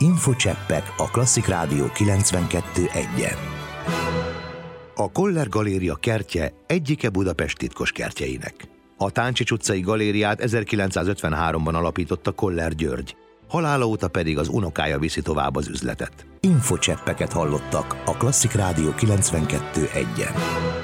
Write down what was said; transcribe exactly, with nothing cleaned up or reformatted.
Infocseppek a Klasszik Rádió kilencvenkettő egyen. A Koller Galéria kertje egyike Budapest titkos kertjeinek. A Táncsics utcai galériát ezerkilencszázötvenháromban alapította Koller György, halála óta pedig az unokája viszi tovább az üzletet. Infocseppeket hallottak a Klasszik Rádió kilencvenkettő egyen.